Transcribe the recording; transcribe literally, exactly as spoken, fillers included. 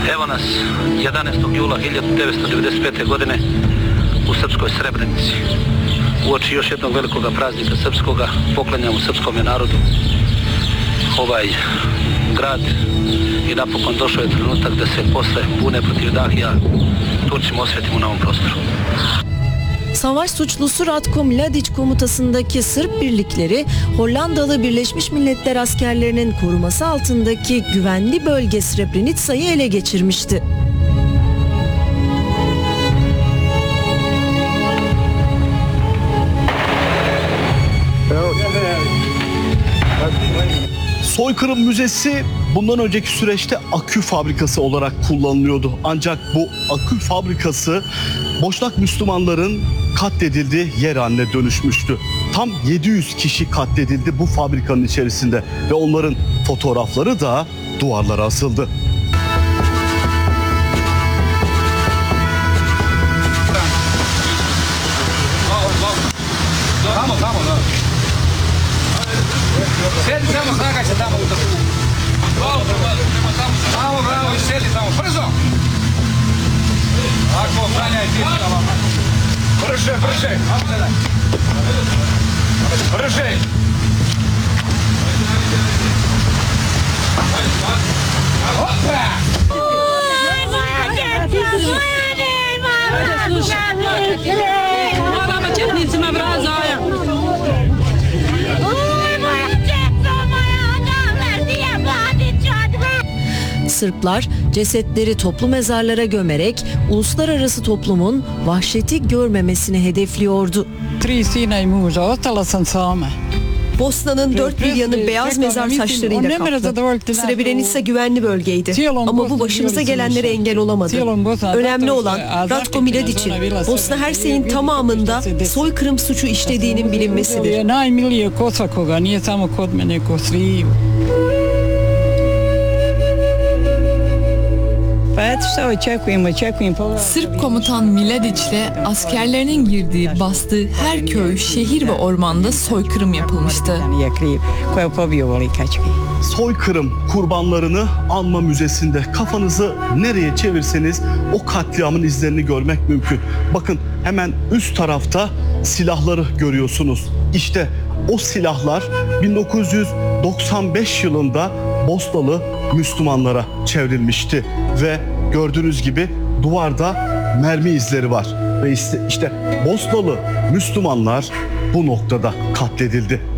Evo nas jedanaestog jula hiljadu devetsto devedeset pete. godine u srpskoj Srebrenici. Uoči još jednog velikog praznika srpskoga poklanjamo srpskome narodu ovaj grad i napokon došao je trenutak da se posle bune protiv Dahija Turcima osvetimo na ovom prostoru. Savaş suçlusu Ratko Mladić komutasındaki Sırp birlikleri Hollandalı Birleşmiş Milletler askerlerinin koruması altındaki güvenli bölge Srebrenica'yı ele geçirmişti. Soykırım Müzesi bundan önceki süreçte akü fabrikası olarak kullanılıyordu. Ancak bu akü fabrikası Boşnak Müslümanların katledildiği yer haline dönüşmüştü. Tam yedi yüz kişi katledildi bu fabrikanın içerisinde ve onların fotoğrafları da duvarlara asıldı. Vamos, vamos, vamos. Sedi tamo, snaga se tamo u taku. Vamos, bravo, i sedi tamo, brzo! Ako, klanjaj ti tamo. Brže, brže! Brže! Opa! Moramo četnicima vrazaja. Sırplar cesetleri toplu mezarlara gömerek uluslararası toplumun vahşeti görmemesini hedefliyordu. Tri sina i muža, ostala sam sama. Bosna'nın dört bir yanı beyaz mezar taşlarıyla kaplı. Srebrenica güvenli bölgeydi. Ama bu başımıza gelenlere engel olamadı. Önemli olan Ratko Mladić'in Bosna Hersey'in tamamında soykırım suçu işlediğinin bilinmesidir. Najmilije kod svakoga, nije samo kod mene, kod sviju. Sırp komutan Mladić'le askerlerinin girdiği, bastığı her köy, şehir ve ormanda soykırım yapılmıştı. Soykırım kurbanlarını anma müzesinde kafanızı nereye çevirseniz o katliamın izlerini görmek mümkün. Bakın hemen üst tarafta silahları görüyorsunuz. İşte o silahlar bin dokuz yüz doksan beş yılında Bosnalı Müslümanlara çevrilmişti ve gördüğünüz gibi duvarda mermi izleri var ve işte, işte Bosnalı Müslümanlar bu noktada katledildi.